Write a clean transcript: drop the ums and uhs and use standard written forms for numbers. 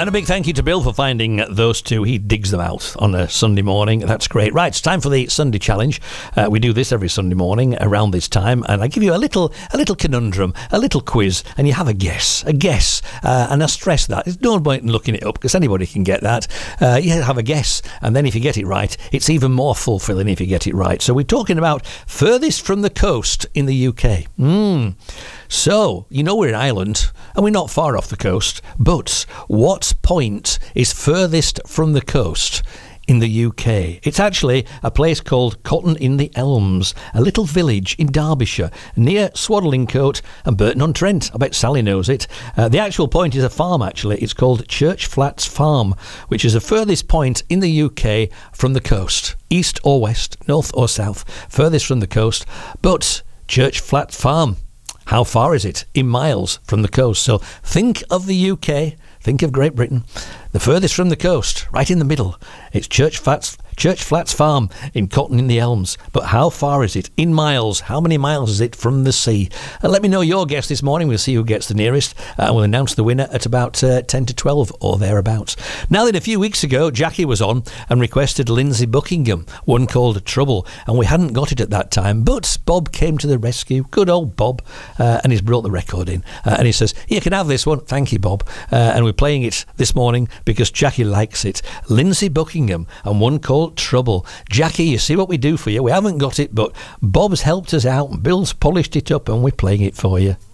And a big thank you to Bill for finding those two. He digs them out on a Sunday morning. That's great. Right, it's time for the Sunday Challenge. We do this every Sunday morning around this time, and I give you a little conundrum, a little quiz, and you have a guess. And I stress that. There's no point in looking it up, because anybody can get that. You have a guess, and then if you get it right, it's even more fulfilling if you get it right. So we're talking about furthest from the coast in the UK. So, you know we're in Ireland, and we're not far off the coast, but what point is furthest from the coast in the UK? It's actually a place called Cotton-in-the-Elms, a little village in Derbyshire, near Swaddlingcote and Burton-on-Trent. I bet Sally knows it. The actual point is a farm, actually. It's called Church Flats Farm, which is the furthest point in the UK from the coast. East or west, north or south, furthest from the coast. But Church Flats Farm, how far is it in miles from the coast? So think of the UK, think of Great Britain. The furthest from the coast, right in the middle, it's Church Flats Farm in Cotton-in-the-Elms. But how far is it in miles? How many miles is it from the sea? Let me know your guess this morning. We'll see who gets the nearest. And we'll announce the winner at about 10 to 12 or thereabouts. Now then, a few weeks ago, Jackie was on and requested Lindsay Buckingham, one called Trouble. And we hadn't got it at that time. But Bob came to the rescue. Good old Bob. And he's brought the record in. And he says, you can have this one. Thank you, Bob. And we're playing it this morning because Jackie likes it. Lindsay Buckingham and one called Trouble. Jackie, you see what we do for you. We haven't got it, but Bob's helped us out. Bill's polished it up and we're playing it for you.